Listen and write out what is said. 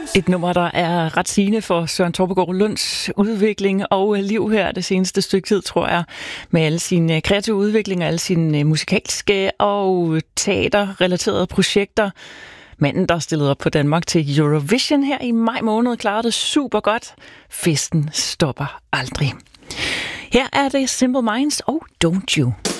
Et nummer, der er ret sigende for Søren Torpegaard Lunds udvikling og liv her det seneste stykke tid, tror jeg, med alle sine kreative udviklinger, alle sine musikalske og teaterrelaterede projekter. Manden, der stillede op på Danmark til Eurovision her i maj måned, klarede det super godt. Festen stopper aldrig. Her er det Simple Minds og Don't You.